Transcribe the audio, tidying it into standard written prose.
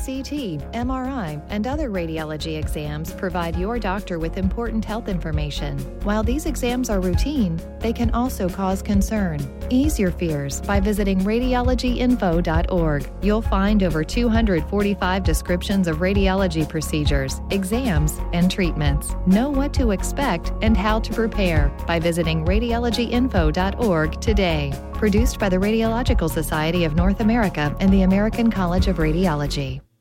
CT, MRI, and other radiology exams provide your doctor with important health information. While these exams are routine, they can also cause concern. Ease your fears by visiting radiologyinfo.org. You'll find over 245 descriptions of radiology procedures, exams, and treatments. Know what to expect and how to prepare by visiting radiologyinfo.org today. Produced by the Radiological Society of North America and the American College of Radiology.